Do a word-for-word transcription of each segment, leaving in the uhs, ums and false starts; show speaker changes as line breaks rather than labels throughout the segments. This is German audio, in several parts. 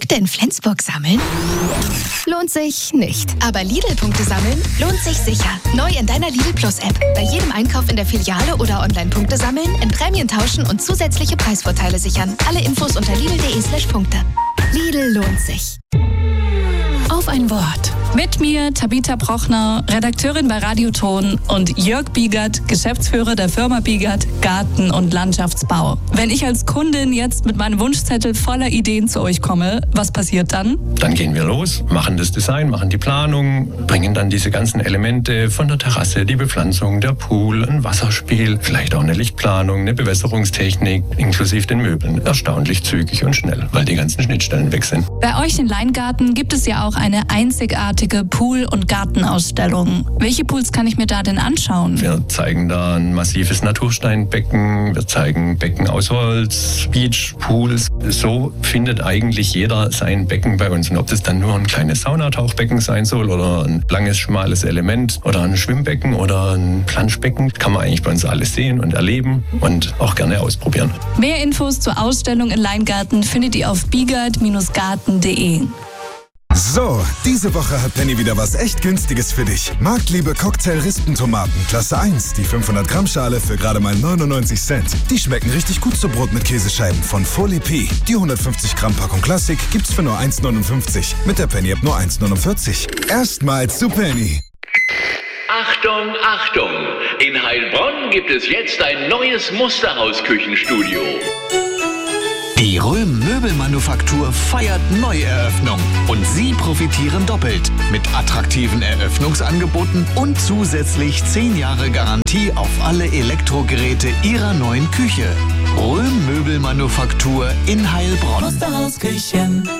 Denn Flensburg sammeln lohnt sich nicht. Aber Lidl-Punkte sammeln lohnt sich sicher. Neu in deiner Lidl Plus-App. Bei jedem Einkauf in der Filiale oder online Punkte sammeln, in Prämien tauschen und zusätzliche Preisvorteile sichern. Alle Infos unter lidl.de slash Punkte. Lidl lohnt sich. Auf ein Wort.
Mit mir Tabitha Brochner, Redakteurin bei Radioton, und Jörg Biegert, Geschäftsführer der Firma Biegert Garten- und Landschaftsbau. Wenn ich als Kundin jetzt mit meinem Wunschzettel voller Ideen zu euch komme, was passiert dann?
Dann gehen wir los, machen das Design, machen die Planung, bringen dann diese ganzen Elemente von der Terrasse, die Bepflanzung, der Pool, ein Wasserspiel, vielleicht auch eine Lichtplanung, eine Bewässerungstechnik, inklusive den Möbeln. Erstaunlich zügig und schnell, weil die ganzen Schnittstellen weg sind.
Bei euch in Leingarten gibt es ja auch eine einzigartige Pool- und Gartenausstellung. Welche Pools kann ich mir da denn anschauen?
Wir zeigen da ein massives Natursteinbecken, wir zeigen Becken aus Holz, Beachpools. So findet eigentlich jeder sein Becken bei uns. Und ob das dann nur ein kleines Saunatauchbecken sein soll oder ein langes, schmales Element oder ein Schwimmbecken oder ein Planschbecken, kann man eigentlich bei uns alles sehen und erleben und auch gerne ausprobieren.
Mehr Infos zur Ausstellung in Leingarten findet ihr auf biegert Garten punkt de.
So, diese Woche hat Penny wieder was echt Günstiges für dich. Marktliebe Cocktail-Rispentomaten, Klasse eins, die fünfhundert Gramm Schale für gerade mal neunundneunzig Cent. Die schmecken richtig gut zu Brot mit Käsescheiben von Folie P. Die hundertfünfzig Gramm Packung Klassik gibt's für nur eins neunundfünfzig. Mit der Penny-App nur eins neunundvierzig. Erstmals zu Penny.
Achtung, Achtung! In Heilbronn gibt es jetzt ein neues Musterhaus-Küchenstudio.
Die Röhm Möbelmanufaktur feiert Neueröffnung und Sie profitieren doppelt mit attraktiven Eröffnungsangeboten und zusätzlich zehn Jahre Garantie auf alle Elektrogeräte Ihrer neuen Küche. Röhm Möbelmanufaktur in Heilbronn.
Musterhausküchen.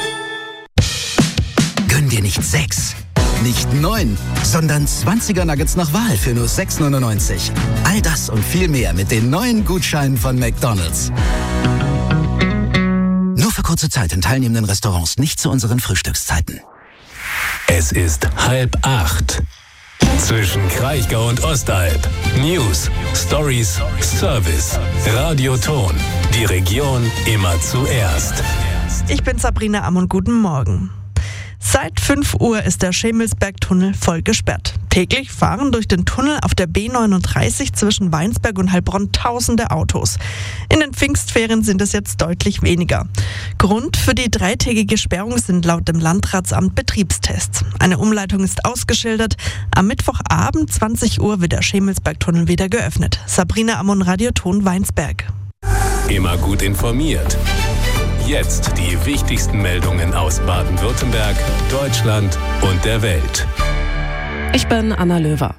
Gönn dir nicht sechs, nicht neun, sondern zwanziger Nuggets nach Wahl für nur sechs neunundneunzig. All das und viel mehr mit den neuen Gutscheinen von McDonald's. Nur für kurze Zeit in teilnehmenden Restaurants, nicht zu unseren Frühstückszeiten.
Es ist halb acht. Zwischen Kraichgau und Ostalb. News, Stories, Service. Radioton. Die Region immer zuerst.
Ich bin Sabrina Ammon, guten Morgen. Seit fünf Uhr ist der Schemelsberg-Tunnel voll gesperrt. Täglich fahren durch den Tunnel auf der B neununddreißig zwischen Weinsberg und Heilbronn tausende Autos. In den Pfingstferien sind es jetzt deutlich weniger. Grund für die dreitägige Sperrung sind laut dem Landratsamt Betriebstests. Eine Umleitung ist ausgeschildert. Am Mittwochabend zwanzig Uhr wird der Schemelsberg-Tunnel wieder geöffnet. Sabrina Ammon, Radioton Weinsberg.
Immer gut informiert. Jetzt die wichtigsten Meldungen aus Baden-Württemberg, Deutschland und der Welt.
Ich bin Anna Löwer.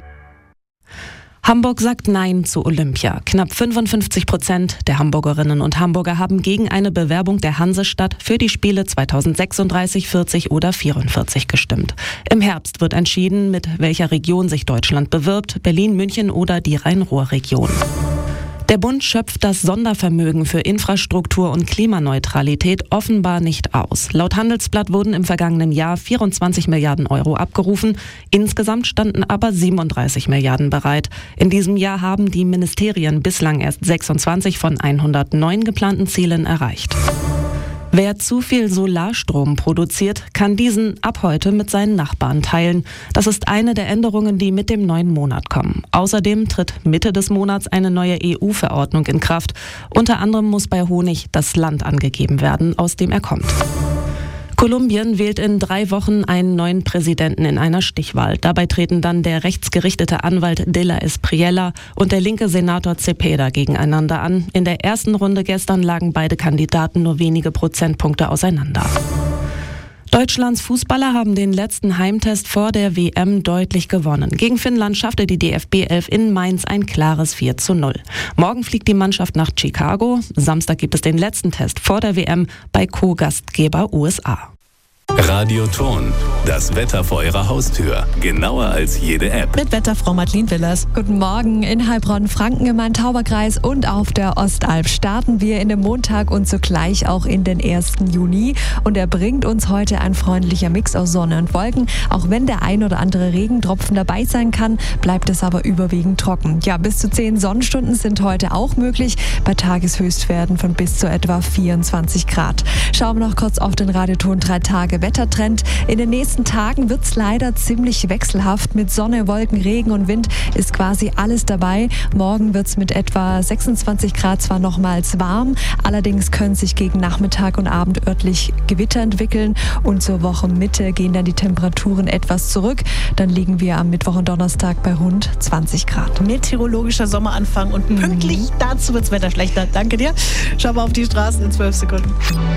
Hamburg sagt Nein zu Olympia. Knapp fünfundfünfzig Prozent der Hamburgerinnen und Hamburger haben gegen eine Bewerbung der Hansestadt für die Spiele zweitausendsechsunddreißig, vierzig oder vierundvierzig gestimmt. Im Herbst wird entschieden, mit welcher Region sich Deutschland bewirbt, Berlin, München oder die Rhein-Ruhr-Region. Der Bund schöpft das Sondervermögen für Infrastruktur und Klimaneutralität offenbar nicht aus. Laut Handelsblatt wurden im vergangenen Jahr vierundzwanzig Milliarden Euro abgerufen. Insgesamt standen aber siebenunddreißig Milliarden bereit. In diesem Jahr haben die Ministerien bislang erst sechsundzwanzig von hundertneun geplanten Zielen erreicht. Wer zu viel Solarstrom produziert, kann diesen ab heute mit seinen Nachbarn teilen. Das ist eine der Änderungen, die mit dem neuen Monat kommen. Außerdem tritt Mitte des Monats eine neue E U-Verordnung in Kraft. Unter anderem muss bei Honig das Land angegeben werden, aus dem er kommt. Kolumbien wählt in drei Wochen einen neuen Präsidenten in einer Stichwahl. Dabei treten dann der rechtsgerichtete Anwalt De La Espriella und der linke Senator Cepeda gegeneinander an. In der ersten Runde gestern lagen beide Kandidaten nur wenige Prozentpunkte auseinander. Deutschlands Fußballer haben den letzten Heimtest vor der W M deutlich gewonnen. Gegen Finnland schaffte die D F B elf in Mainz ein klares vier zu null. Morgen fliegt die Mannschaft nach Chicago. Samstag gibt es den letzten Test vor der W M bei Co-Gastgeber U S A.
Radioton, das Wetter vor Ihrer Haustür. Genauer als jede App.
Mit Wetterfrau Madeleine Willers.
Guten Morgen. In Heilbronn, Franken im Main-Tauber-Kreis und auf der Ostalb starten wir in den Montag und zugleich auch in den ersten Juni. Und er bringt uns heute ein freundlicher Mix aus Sonne und Wolken. Auch wenn der ein oder andere Regentropfen dabei sein kann, bleibt es aber überwiegend trocken. Ja, bis zu zehn Sonnenstunden sind heute auch möglich, bei Tageshöchstwerten von bis zu etwa vierundzwanzig Grad. Schauen wir noch kurz auf den Radioton drei Tage Wettertrend. In den nächsten Tagen wird es leider ziemlich wechselhaft. Mit Sonne, Wolken, Regen und Wind ist quasi alles dabei. Morgen wird es mit etwa sechsundzwanzig Grad zwar nochmals warm, allerdings können sich gegen Nachmittag und Abend örtlich Gewitter entwickeln und zur Wochenmitte gehen dann die Temperaturen etwas zurück. Dann liegen wir am Mittwoch und Donnerstag bei rund zwanzig Grad.
Meteorologischer Sommeranfang und pünktlich mhm. dazu wird das Wetter schlechter. Danke dir. Schauen wir auf die Straßen in zwölf Sekunden.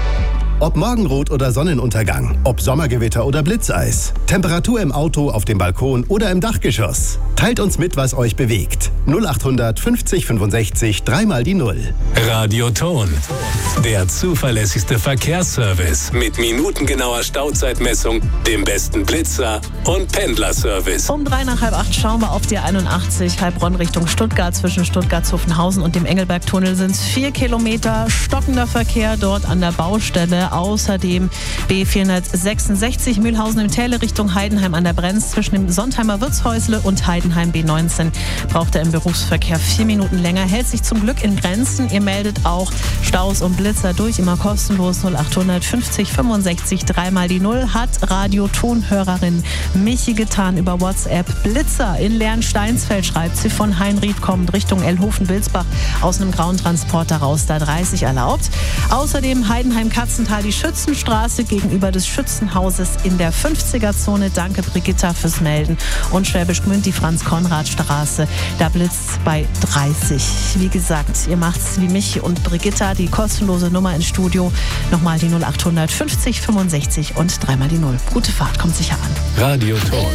Ob Morgenrot oder Sonnenuntergang, ob Sommergewitter oder Blitzeis, Temperatur im Auto, auf dem Balkon oder im Dachgeschoss. Teilt uns mit, was euch bewegt. null achthundert fünfzig fünfundsechzig, dreimal die Null.
Radioton, der zuverlässigste Verkehrsservice mit minutengenauer Stauzeitmessung, dem besten Blitzer und Pendlerservice.
Um drei nach halb acht schauen wir auf die einundachtzig Heilbronn Richtung Stuttgart. Zwischen Stuttgart-Zuffenhausen und dem Engelbergtunnel sind es vier Kilometer stockender Verkehr dort an der Baustelle. Außerdem B vierhundertsechsundsechzig Mühlhausen im Täle Richtung Heidenheim an der Brenz. Zwischen dem Sontheimer Wirtshäusle und Heidenheim B neunzehn braucht er im Berufsverkehr vier Minuten länger. Hält sich zum Glück in Grenzen. Ihr meldet auch Staus und Blitzer durch, immer kostenlos. null achthundert fünfzig fünfundsechzig, dreimal die Null. Hat Radiotonhörerin Michi getan über WhatsApp. Blitzer in Lernsteinsfeld, schreibt sie, von Heinried kommt Richtung Elhofen-Bilsbach aus einem grauen Transporter raus, da dreißig erlaubt. Außerdem Heidenheim-Katzental, die Schützenstraße gegenüber des Schützenhauses in der fünfziger-Zone. Danke Brigitta fürs Melden. Und Schwäbisch Gmünd, die Franz-Konrad-Straße, da blitzt bei dreißig. Wie gesagt, ihr macht's wie mich und Brigitta, die kostenlose Nummer ins Studio. Nochmal die null achthundert fünfzig fünfundsechzig und dreimal die Null. Gute Fahrt, kommt sicher an.
Radioton,